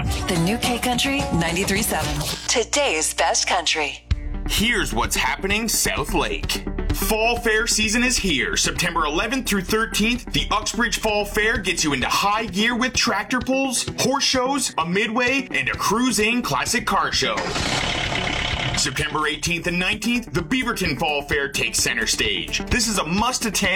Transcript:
The new K Country 93.7. Today's best country. Here's what's happening South Lake. Fall Fair season is here. September 11th through 13th, the Uxbridge Fall Fair gets you into high gear with tractor pulls, horse shows, a midway, and a cruising classic car show. September 18th and 19th, the Beaverton Fall Fair takes center stage. This is a must-attend